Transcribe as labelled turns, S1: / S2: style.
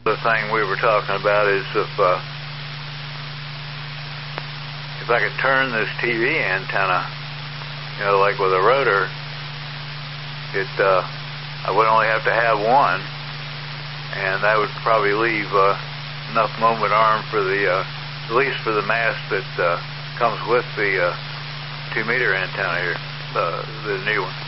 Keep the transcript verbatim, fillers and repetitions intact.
S1: The thing we were talking about is if uh, if I could turn this T V antenna, you know, like with a rotor, it uh, I would only have to have one, and that would probably leave uh, enough moment arm for the uh, at least for the mast that uh, comes with the uh, two meter antenna here, uh, the new one.